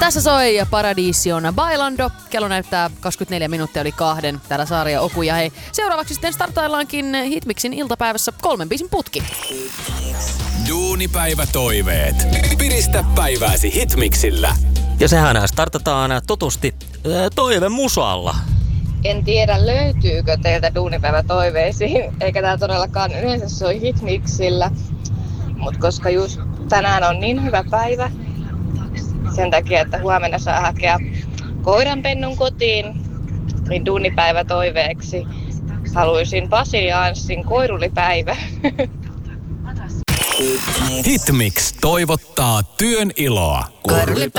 Tässä soi Paradision Bailando. Kello näyttää 24 minuuttia yli 2. Täällä Saari ja Oku. Ja hei, seuraavaksi sitten startaillaankin Hitmixin iltapäivässä 3 biisin putki. Duunipäivätoiveet. Piristä päivääsi Hitmixillä. Ja sehän startataan totusti toivemusalla. En tiedä, löytyykö teiltä duunipäivätoiveisiin, eikä tää todellakaan yleensä soi Hitmixillä. Mutta koska just tänään on niin hyvä päivä, sen takia, että huomenna saa hakea koiranpennun kotiin, niin duunipäivätoiveeksi haluaisin Pasi ja Anssin koirulipäivä. Hitmix toivottaa työn iloa. Koirulipäivä.